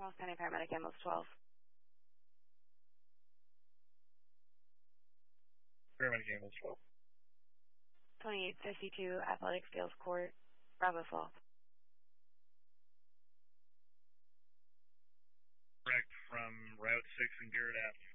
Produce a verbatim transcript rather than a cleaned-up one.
Charles County Paramedic Ambulance twelve. Paramedic Ambulance twelve. twenty-eight fifty-two Athletic Fields Court, Bravo twelve. Correct, from Route six and Garrett Avenue.